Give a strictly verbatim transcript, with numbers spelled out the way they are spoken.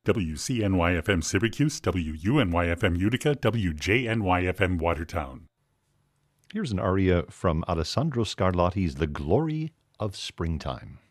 W C N Y F M Syracuse, W U N Y F M Utica, W J N Y F M Watertown. Here's an aria from Alessandro Scarlatti's The Glory of Springtime.